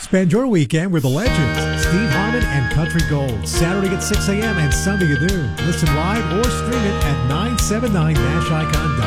Spend your weekend with the legends, Steve Harmon and Country Gold, Saturday at 6 a.m. and Sunday at noon. Listen live or stream it at 979nashicon.com.